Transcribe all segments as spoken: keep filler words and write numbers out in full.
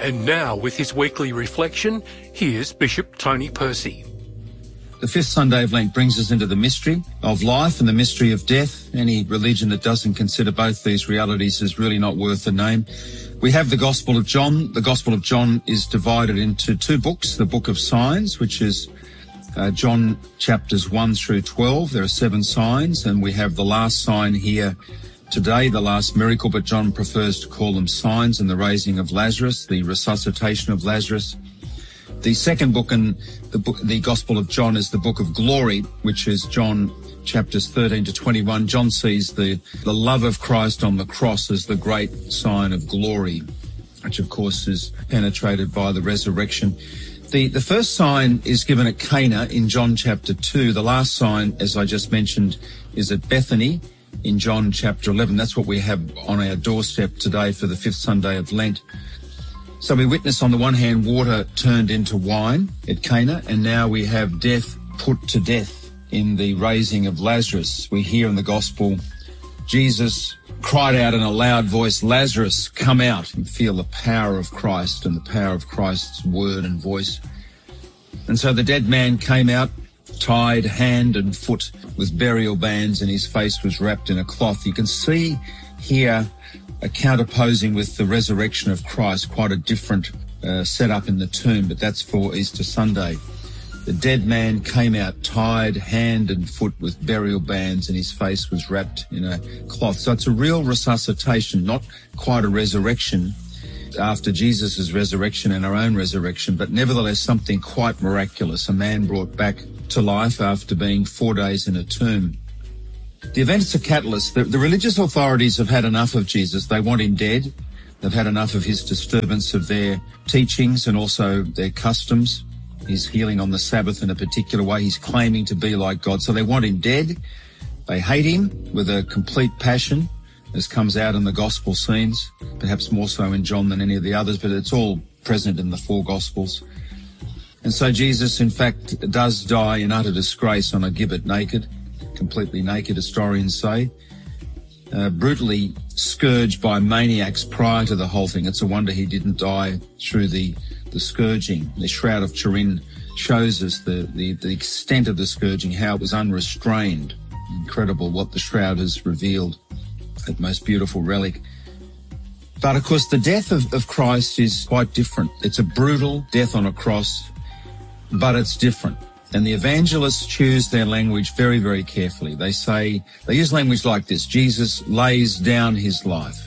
And now, with his weekly reflection, here's Bishop Tony Percy. The fifth Sunday of Lent brings us into the mystery of life and the mystery of death. Any religion that doesn't consider both these realities is really not worth the name. We have the Gospel of John. The Gospel of John is divided into two books. The book of signs, which is uh, John chapters one through twelve. There are seven signs, and we have the last sign here today, the last miracle, but John prefers to call them signs, and the raising of Lazarus, the resuscitation of Lazarus. The second book in the book, the Gospel of John, is the book of glory, which is John chapters thirteen to twenty-one. John sees the, the love of Christ on the cross as the great sign of glory, which of course is penetrated by the resurrection. The, the first sign is given at Cana in John chapter two. The last sign, as I just mentioned, is at Bethany in John chapter eleven. That's what we have on our doorstep today for the fifth Sunday of Lent. So we witness on the one hand water turned into wine at Cana, and now we have death put to death in the raising of Lazarus. We hear in the Gospel, Jesus cried out in a loud voice, "Lazarus, come out." You feel the power of Christ and the power of Christ's word and voice. And so the dead man came out, tied hand and foot with burial bands, and his face was wrapped in a cloth. You can see here a counterposing with the resurrection of Christ, quite a different uh, setup in the tomb, but that's for Easter Sunday. The dead man came out tied hand and foot with burial bands, and his face was wrapped in a cloth. So it's a real resuscitation, not quite a resurrection after Jesus' resurrection and our own resurrection, but nevertheless something quite miraculous. A man brought back to life after being four days in a tomb. The event's a catalyst. The, the religious authorities have had enough of Jesus. They want him dead. They've had enough of his disturbance of their teachings and also their customs. He's healing on the Sabbath in a particular way. He's claiming to be like God. So they want him dead. They hate him with a complete passion, as comes out in the gospel scenes, perhaps more so in John than any of the others, but it's all present in the four gospels. And so Jesus, in fact, does die in utter disgrace on a gibbet, naked, completely naked, historians say, uh, brutally scourged by maniacs prior to the whole thing. It's a wonder he didn't die through the, the scourging. The Shroud of Turin shows us the, the, the extent of the scourging, how it was unrestrained. Incredible what the shroud has revealed, that most beautiful relic. But of course the death of, of Christ is quite different. It's a brutal death on a cross, but it's different. And the evangelists choose their language very, very carefully. They say, they use language like this: Jesus lays down his life.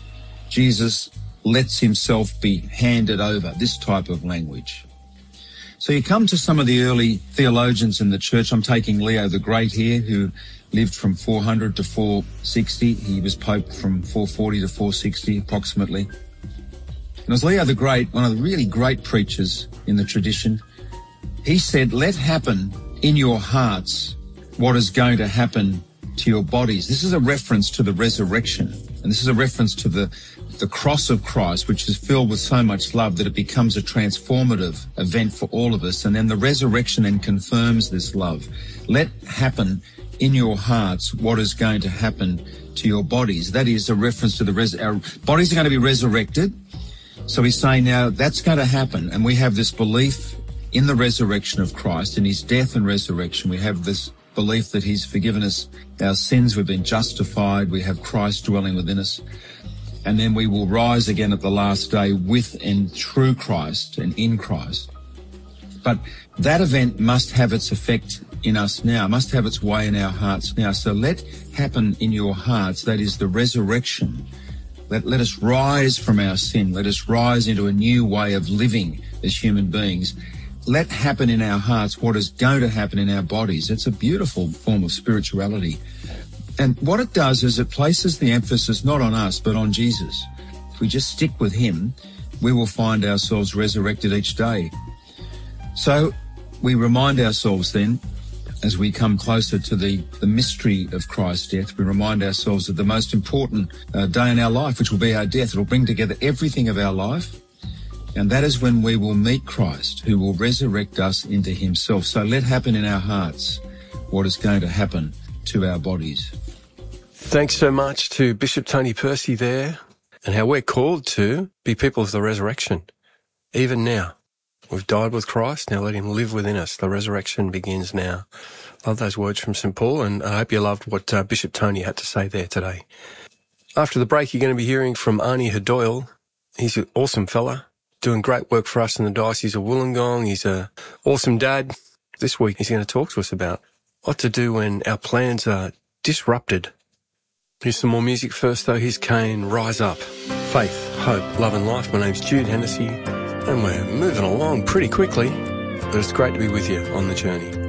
Jesus lets himself be handed over, this type of language. So you come to some of the early theologians in the church. I'm taking Leo the Great here, who lived from four hundred to four sixty. He was Pope from four forty to four sixty approximately. And as Leo the Great, one of the really great preachers in the tradition, he said, let happen in your hearts what is going to happen to your bodies. This is a reference to the resurrection. And this is a reference to the, the cross of Christ, which is filled with so much love that it becomes a transformative event for all of us. And then the resurrection then confirms this love. Let happen in your hearts what is going to happen to your bodies. That is a reference to the res- our bodies are going to be resurrected. So he's saying now that's going to happen. And we have this belief in the resurrection of Christ, in his death and resurrection. We have this belief that he's forgiven us our sins. We've been justified. We have Christ dwelling within us. And then we will rise again at the last day with and through Christ and in Christ. But that event must have its effect in us now, must have its way in our hearts now. So let happen in your hearts, that is the resurrection. Let, let us rise from our sin. Let us rise into a new way of living as human beings. Let happen in our hearts what is going to happen in our bodies. It's a beautiful form of spirituality. And what it does is it places the emphasis not on us, but on Jesus. If we just stick with him, we will find ourselves resurrected each day. So we remind ourselves then, as we come closer to the, the mystery of Christ's death, we remind ourselves of the most important uh, day in our life, which will be our death. It'll bring together everything of our life. And that is when we will meet Christ, who will resurrect us into himself. So let happen in our hearts what is going to happen to our bodies. Thanks so much to Bishop Tony Percy there, and how we're called to be people of the resurrection. even now. We've died with Christ, now let him live within us. The resurrection begins now. Love those words from Saint Paul, and I hope you loved what uh, Bishop Tony had to say there today. After the break, you're going to be hearing from Arnie Hadoyle. He's an awesome fella, doing great work for us in the Diocese of Wollongong. He's an awesome dad. This week, he's going to talk to us about what to do when our plans are disrupted. Here's some more music first, though. Here's Kane, Rise Up. Faith, hope, love and life. My name's Jude Hennessy, and we're moving along pretty quickly, but it's great to be with you on the journey.